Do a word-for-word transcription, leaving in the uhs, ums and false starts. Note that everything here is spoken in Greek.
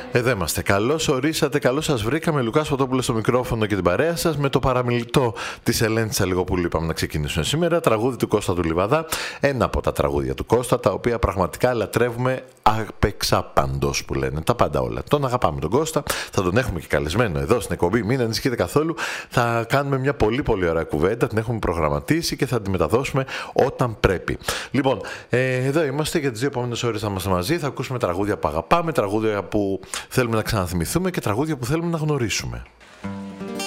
Εδώ είμαστε. Καλώς ορίσατε, καλώς σας βρήκαμε. Λουκάς Φωτόπουλος στο μικρόφωνο και την παρέα σας. Με το παραμιλητό της Ελένης Τσαλιγοπούλου είπαμε να ξεκινήσουμε σήμερα. Τραγούδι του Κώστα του Λιβαδά. Ένα από τα τραγούδια του Κώστα, τα οποία πραγματικά λατρεύουμε απεξάπαντος που λένε. Τα πάντα όλα. Τον αγαπάμε τον Κώστα. Θα τον έχουμε και καλεσμένο εδώ στην εκπομπή. Μην ανησυχείτε καθόλου. Θα κάνουμε μια πολύ πολύ ωραία κουβέντα. Την έχουμε προγραμματίσει και θα τη μεταδώσουμε όταν πρέπει. Λοιπόν, ε, εδώ είμαστε για τις δύο επόμενες ώρες θα είμαστε μαζί. Θα ακούσουμε τραγούδια που αγαπάμε, τραγούδια που θέλουμε να ξαναθυμηθούμε και τραγούδια που θέλουμε να γνωρίσουμε.